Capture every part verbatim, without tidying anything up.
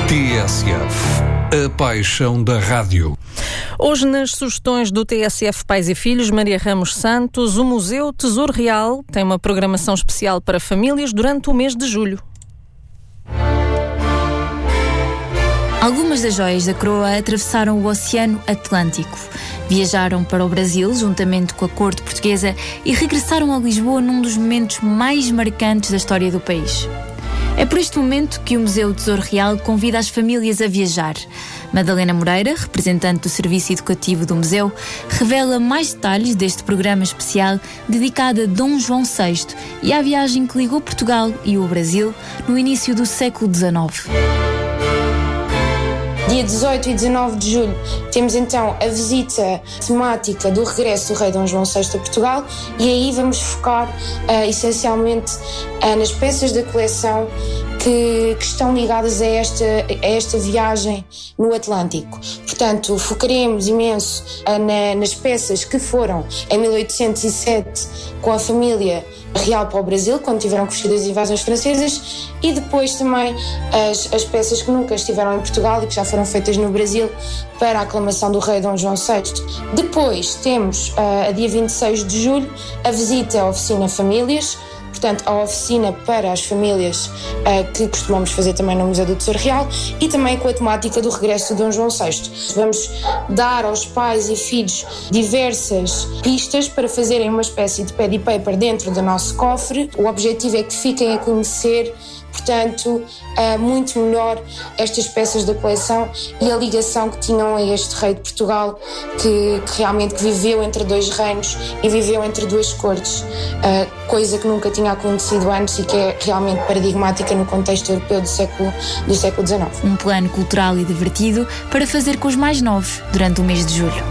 T S F, a paixão da rádio. Hoje, nas sugestões do T S F Pais e Filhos, Maria Ramos Santos, o Museu Tesouro Real tem uma programação especial para famílias durante o mês de julho. Algumas das joias da coroa atravessaram o Oceano Atlântico. Viajaram para o Brasil, juntamente com a corte portuguesa, e regressaram a Lisboa num dos momentos mais marcantes da história do país. É por este momento que o Museu Tesouro Real convida as famílias a viajar. Madalena Moreira, representante do Serviço Educativo do Museu, revela mais detalhes deste programa especial dedicado a Dom João sexto e à viagem que ligou Portugal e o Brasil no início do século dezenove. Dia dezoito e dezanove de julho temos então a visita temática do regresso do rei Dom João sexto a Portugal, e aí vamos focar uh, essencialmente uh, nas peças da coleção que, que estão ligadas a esta, a esta viagem no Atlântico. Portanto, focaremos imenso uh, na, nas peças que foram em mil oitocentos e sete com a família real para o Brasil, quando tiveram que fugir das invasões francesas, e depois também as, as peças que nunca estiveram em Portugal e que já foram feitas no Brasil para a aclamação do rei Dom João sexto. Depois temos, uh, a dia vinte e seis de julho, a visita à oficina Famílias, portanto, a oficina para as famílias uh, que costumamos fazer também no Museu do Tesouro Real, e também com a temática do regresso de Dom João sexto. Vamos dar aos pais e filhos diversas pistas para fazerem uma espécie de pad e paper dentro do nosso cofre. O objetivo é que fiquem a conhecer, portanto, uh, muito melhor estas peças da coleção e a ligação que tinham a este rei de Portugal, que, que realmente que viveu entre dois reinos e viveu entre duas cortes, uh, coisa que nunca tinha acontecido antes e que é realmente paradigmática no contexto europeu do século, do século dezenove. Um plano cultural e divertido para fazer com os mais novos durante o mês de julho.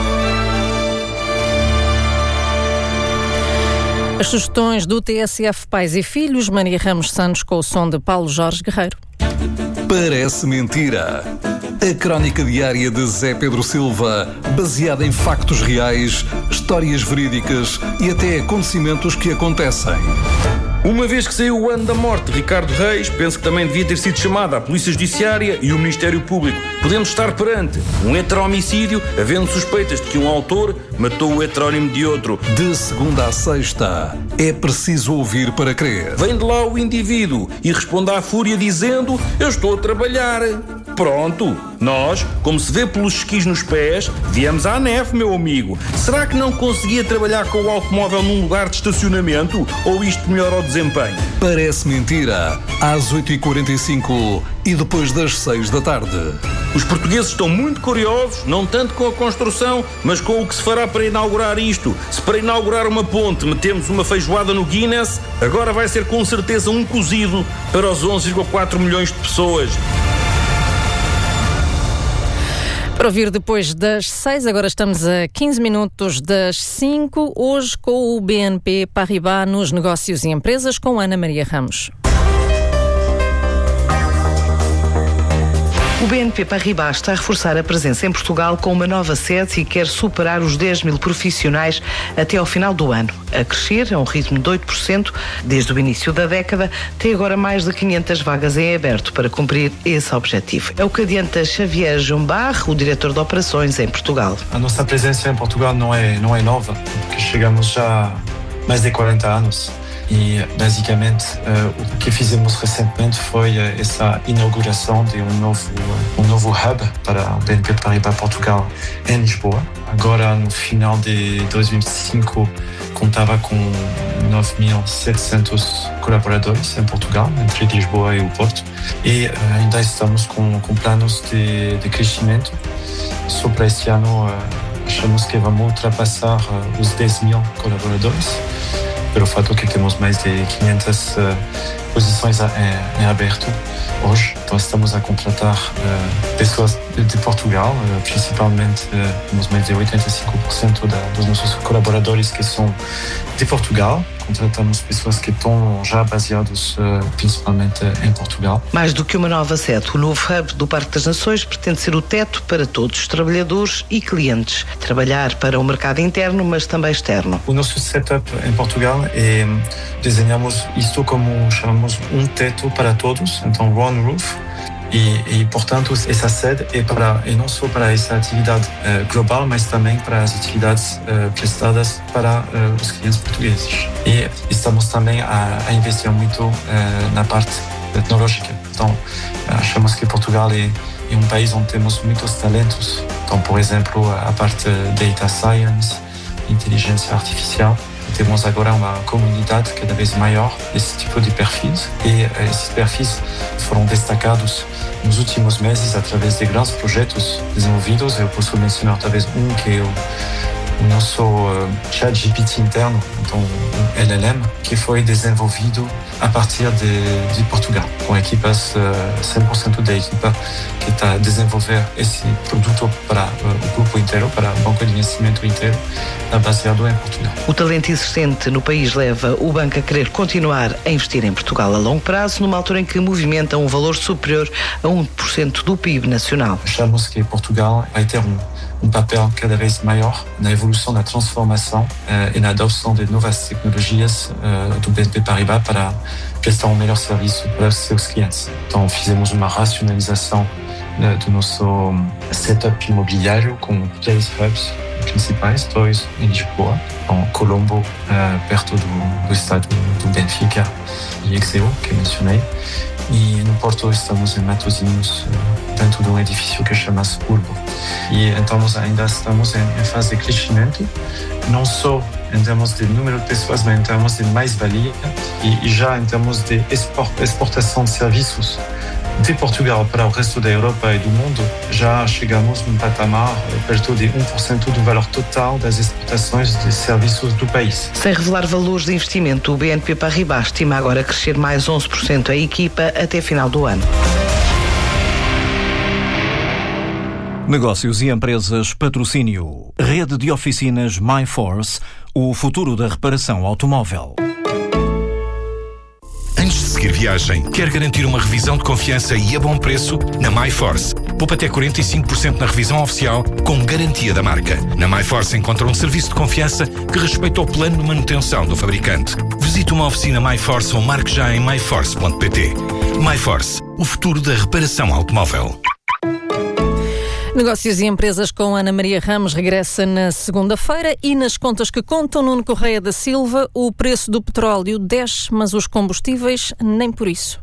As sugestões do T S F Pais e Filhos, Maria Ramos Santos com o som de Paulo Jorge Guerreiro. Parece mentira. A crónica diária de Zé Pedro Silva, baseada em factos reais, histórias verídicas e até acontecimentos que acontecem. Uma vez que saiu o ano da morte de Ricardo Reis, penso que também devia ter sido chamada a Polícia Judiciária e o Ministério Público. Podemos estar perante um heterohomicídio, havendo suspeitas de que um autor matou o heterónimo de outro. De segunda a sexta, é preciso ouvir para crer. Vem de lá o indivíduo e responde à fúria dizendo: eu estou a trabalhar. Pronto, nós, como se vê pelos esquis nos pés, viemos à neve, meu amigo. Será que não conseguia trabalhar com o automóvel num lugar de estacionamento? Ou isto melhora o desempenho? Parece mentira. Às oito e quarenta e cinco e depois das seis da tarde. Os portugueses estão muito curiosos, não tanto com a construção, mas com o que se fará para inaugurar isto. Se para inaugurar uma ponte metemos uma feijoada no Guinness, agora vai ser com certeza um cozido para os onze vírgula quatro milhões de pessoas. Para ouvir depois das seis, agora estamos a quinze minutos das cinco, hoje com o B N P Paribas nos negócios e empresas, com Ana Maria Ramos. O B N P Paribas está a reforçar a presença em Portugal com uma nova sede e quer superar os dez mil profissionais até ao final do ano. A crescer a um ritmo de oito por cento desde o início da década, tem agora mais de quinhentas vagas em aberto para cumprir esse objetivo. É o que adianta Xavier Jumbar, o diretor de operações em Portugal. A nossa presença em Portugal não é, não é nova, porque chegamos já há mais de quarenta anos. E, basicamente, uh, o que fizemos recentemente foi uh, essa inauguração de um novo, uh, um novo hub para o B N P Paribas Portugal em Lisboa. Agora, no final de dois mil e vinte e cinco, contava com nove mil e setecentos colaboradores em Portugal, entre Lisboa e o Porto. E uh, ainda estamos com, com planos de, de crescimento. Só para este ano, uh, achamos que vamos ultrapassar uh, os dez mil colaboradores, pelo fato que temos mais de quinhentas uh, posições em, em aberto hoje. Então estamos a contratar uh, pessoas de, de Portugal, uh, principalmente uh, temos mais de oitenta e cinco por cento da, dos nossos colaboradores que são de Portugal. Contratamos pessoas que estão já baseadas uh, principalmente em Portugal. Mais do que uma nova sede, o novo hub do Parque das Nações pretende ser o teto para todos os trabalhadores e clientes. Trabalhar para o mercado interno, mas também externo. O nosso setup em Portugal é, desenhamos isto como chamamos um teto para todos, então one roof. E, e portanto, essa sede é, para, é não só para essa atividade uh, global, mas também para as atividades uh, prestadas para uh, os clientes portugueses. E estamos também a, a investir muito uh, na parte tecnológica. Então, achamos que Portugal é, é um país onde temos muitos talentos. Então, por exemplo, a parte Data Science, inteligência artificial. Temos agora uma comunidade cada vez maior desse tipo de perfis e esses perfis foram destacados nos últimos meses através de grandes projetos desenvolvidos. Eu posso mencionar talvez um que é o, o nosso uh, chat G P T interno, então o L L M, que foi desenvolvido a partir de, de Portugal, com equipas, uh, cem por cento da equipa que está a desenvolver esse produto para uh, o grupo inteiro, para o banco de investimento inteiro, está baseado em Portugal. O talento existente no país leva o banco a querer continuar a investir em Portugal a longo prazo, numa altura em que movimenta um valor superior a um por cento do P I B nacional. Achamos que Portugal vai ter um, um papel cada vez maior na evolução da transformação uh, e na adoção de novas tecnologias uh, do B N P Paribas para prestar um melhor serviço para os seus clientes. Então, fizemos uma racionalização uh, do nosso setup imobiliário com três hubs principais, dois em Lisboa, em Colombo, uh, perto do, do estado do Benfica, e Exeo, que mencionei. E no Porto estamos em Matosinhos, dentro de um edifício que chama-se Urbo. E então ainda estamos em, em fase de crescimento, não só em termos de número de pessoas, mas em termos de mais-valia e, e já em termos de export, exportação de serviços de Portugal para o resto da Europa e do mundo. Já chegamos num patamar perto de um por cento do valor total das exportações de serviços do país. Sem revelar valores de investimento, o B N P Paribas estima agora crescer mais onze por cento a equipa até final do ano. Negócios e empresas patrocínio. Rede de oficinas MyForce, o futuro da reparação automóvel. Antes de seguir viagem, quer garantir uma revisão de confiança e a bom preço? Na MyForce, poupa até quarenta e cinco por cento na revisão oficial com garantia da marca. Na MyForce encontra um serviço de confiança que respeita o plano de manutenção do fabricante. Visite uma oficina MyForce ou marque já em my force ponto p t. MyForce, o futuro da reparação automóvel. Negócios e empresas com Ana Maria Ramos regressa na segunda-feira e nas contas que contam Nuno Correia da Silva, o preço do petróleo desce, mas os combustíveis nem por isso.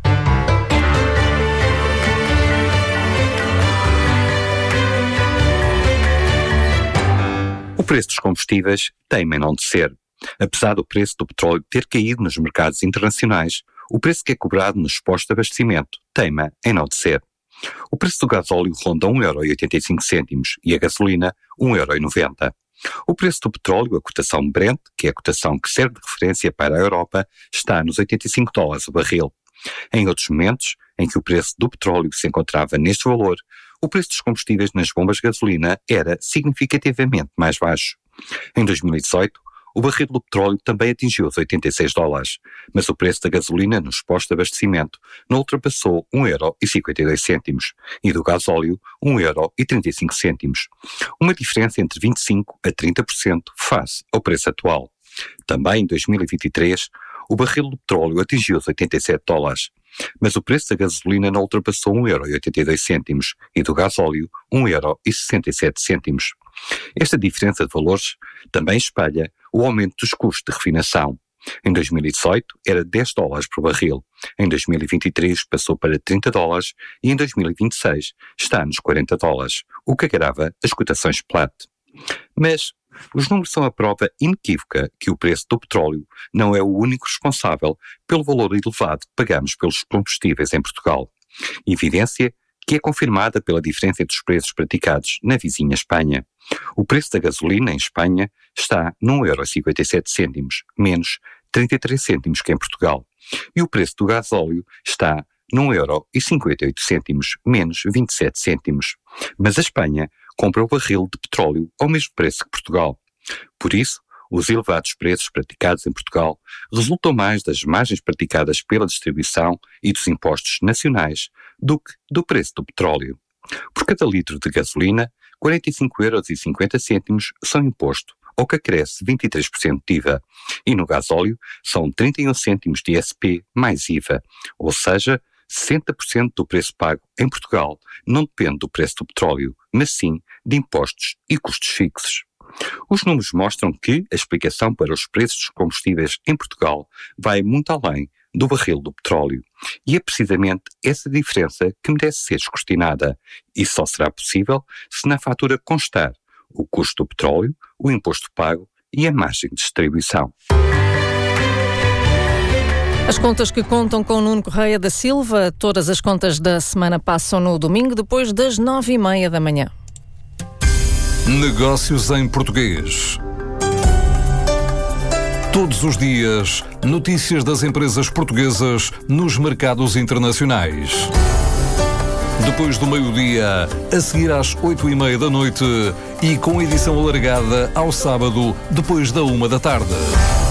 O preço dos combustíveis teima em não descer. Apesar do preço do petróleo ter caído nos mercados internacionais, o preço que é cobrado nos postos de abastecimento teima em não descer. O preço do gasóleo ronda um euro e oitenta e cinco cêntimos e a gasolina um euro e noventa. O preço do petróleo, a cotação Brent, que é a cotação que serve de referência para a Europa, está nos oitenta e cinco dólares o barril. Em outros momentos, em que o preço do petróleo se encontrava neste valor, o preço dos combustíveis nas bombas de gasolina era significativamente mais baixo. Em dois mil e dezoito, o barril do petróleo também atingiu os oitenta e seis dólares, mas o preço da gasolina nos postos de abastecimento não ultrapassou um euro e cinquenta e dois cêntimos e do gasóleo um euro e trinta e cinco cêntimos. Uma diferença entre vinte e cinco a trinta por cento face ao preço atual. Também em dois mil e vinte e três, o barril do petróleo atingiu os oitenta e sete dólares, mas o preço da gasolina não ultrapassou um euro e oitenta e dois cêntimos e do gasóleo um euro e sessenta e sete cêntimos. Esta diferença de valores também espelha o aumento dos custos de refinação. Em dois mil e dezoito era dez dólares por barril, em dois mil e vinte e três passou para trinta dólares e em dois mil e vinte e seis está nos quarenta dólares, o que agrava as cotações Platts. Mas os números são a prova inequívoca que o preço do petróleo não é o único responsável pelo valor elevado que pagamos pelos combustíveis em Portugal. Evidência que é confirmada pela diferença entre os preços praticados na vizinha Espanha. O preço da gasolina em Espanha está num euro e cinquenta e sete cêntimos, menos trinta e três cêntimos que em Portugal. E o preço do gasóleo está num euro e cinquenta e oito cêntimos, menos vinte e sete cêntimos. Mas a Espanha compra o barril de petróleo ao mesmo preço que Portugal. Por isso, os elevados preços praticados em Portugal resultam mais das margens praticadas pela distribuição e dos impostos nacionais do que do preço do petróleo. Por cada litro de gasolina, quarenta e cinco euros e cinquenta cêntimos são imposto, ao que acresce vinte e três por cento de I V A, e no gasóleo são trinta e um cêntimos de I S P mais I V A, ou seja, sessenta por cento do preço pago em Portugal não depende do preço do petróleo, mas sim de impostos e custos fixos. Os números mostram que a explicação para os preços dos combustíveis em Portugal vai muito além do barril do petróleo. E é precisamente essa diferença que merece ser descortinada. E só será possível se na fatura constar o custo do petróleo, o imposto pago e a margem de distribuição. As contas que contam com Nuno Correia da Silva, todas as contas da semana passam no domingo, depois das nove e meia da manhã. Negócios em português. Todos os dias, notícias das empresas portuguesas nos mercados internacionais. Depois do meio-dia, a seguir às oito e meia da noite e com edição alargada ao sábado, depois da uma da tarde.